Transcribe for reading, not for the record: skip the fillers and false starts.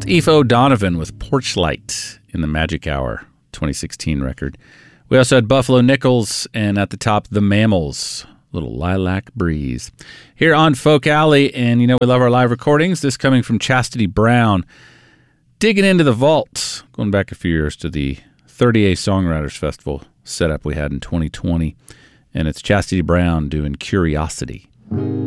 It's Aoife O'Donovan with Porch Light in the Magic Hour 2016 record. We also had Buffalo Nichols, and at the top, The Mammals, little Lilac Breeze. Here on Folk Alley, and you know we love our live recordings. This coming from Chastity Brown, digging into the vault, going back a few years to the 30A Songwriters Festival setup we had in 2020, and it's Chastity Brown doing Curiosity.